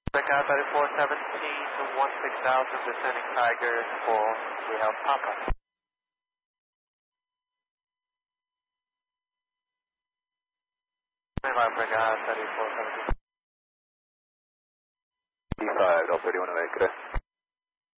Brigade 3417 to 16,000, descending Tiger 4, we have Papa. Brigade 3417. D5, Delta 31 Quebec.